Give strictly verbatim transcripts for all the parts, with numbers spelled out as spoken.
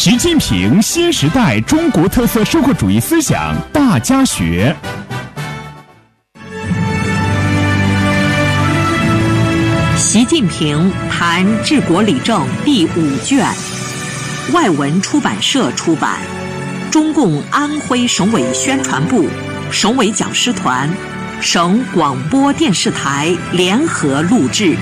习近平新时代中国特色社会主义思想大家学。 习近平谈治国理政第五卷，外文出版社出版，中共安徽省委宣传部、省委讲师团、省广播电视台联合录制。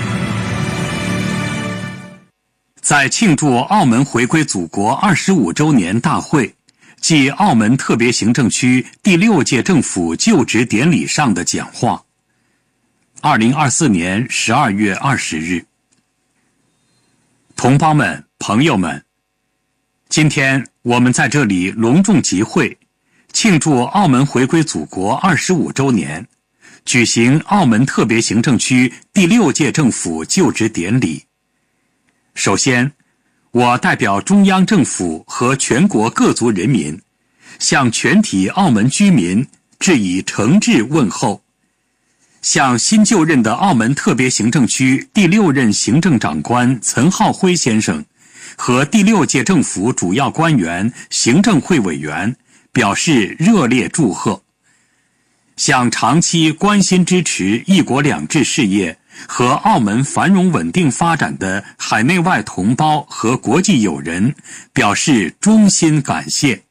在庆祝澳门回归祖国二十五周年大会暨澳门特别行政区第六届政府就职典礼上的讲话。二零二四年十二月二十日，同胞们、朋友们，今天我们在这里隆重集会，庆祝澳门回归祖国二十五周年，举行澳门特别行政区第六届政府就职典礼。首先，我代表中央政府和全国各族人民，向全体澳门居民致以诚挚问候，向新就任的澳门特别行政区第六任行政长官岑浩辉先生和第六届政府主要官员、行政会委员表示热烈祝贺，向长期关心支持一国两制事业和澳门繁荣稳定发展的海内外同胞和国际友人表示衷心感谢。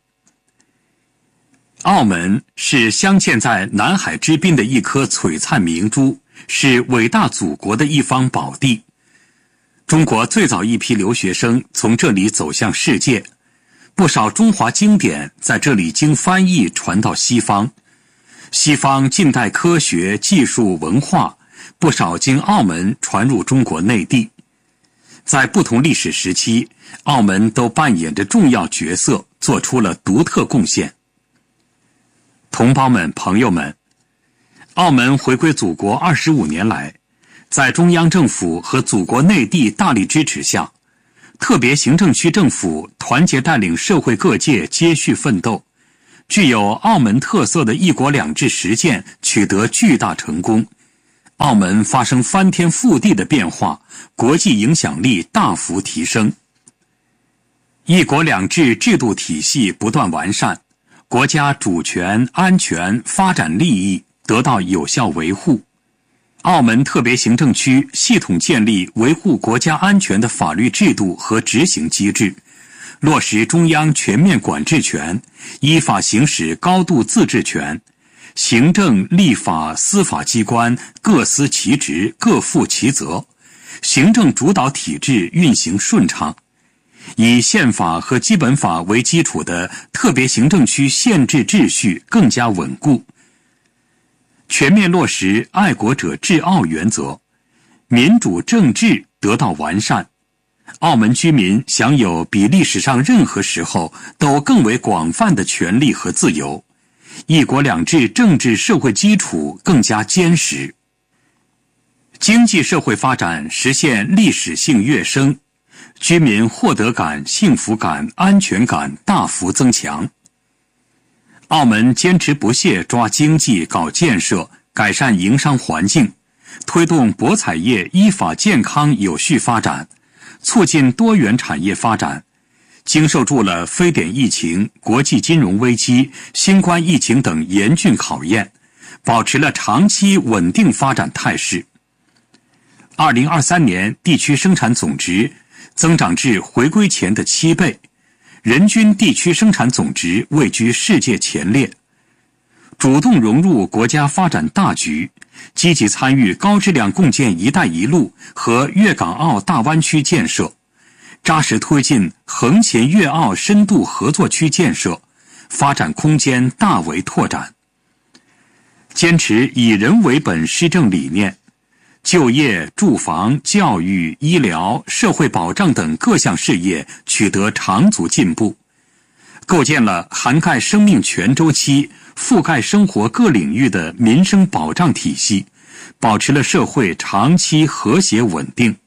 澳门是镶嵌在南海之滨的一颗璀璨明珠，是伟大祖国的一方宝地。中国最早一批留学生从这里走向世界，不少中华经典在这里经翻译传到西方，西方近代科学、技术、文化不少经澳门传入中国内地。在不同历史时期，澳门都扮演着重要角色，做出了独特贡献。同胞们、朋友们，澳门回归祖国二十五年来，在中央政府和祖国内地大力支持下，特别行政区政府团结带领社会各界接续奋斗，具有澳门特色的一国两制实践取得巨大成功，澳门发生翻天覆地的变化，国际影响力大幅提升。一国两制制度体系不断完善，国家主权、安全、发展利益得到有效维护。澳门特别行政区系统建立维护国家安全的法律制度和执行机制，落实中央全面管制权，依法行使高度自治权，行政、立法、司法机关各司其职，各负其责，行政主导体制运行顺畅。以宪法和基本法为基础的特别行政区宪制秩序更加稳固，全面落实爱国者治澳原则，民主政治得到完善，澳门居民享有比历史上任何时候都更为广泛的权利和自由，一国两制政治社会基础更加坚实，经济社会发展实现历史性跃升，居民获得感、幸福感、安全感大幅增强。澳门坚持不懈抓经济搞建设，改善营商环境，推动博彩业依法健康有序发展，促进多元产业发展，经受住了非典疫情、国际金融危机、新冠疫情等严峻考验，保持了长期稳定发展态势。二零二三年地区生产总值增长至回归前的七倍，人均地区生产总值位居世界前列。主动融入国家发展大局，积极参与高质量共建“一带一路”和粤港澳大湾区建设，扎实推进横琴粤澳深度合作区建设，发展空间大为拓展。坚持以人为本施政理念，就业、住房、教育、医疗、社会保障等各项事业取得长足进步，构建了涵盖生命全周期、覆盖生活各领域的民生保障体系，保持了社会长期和谐稳定。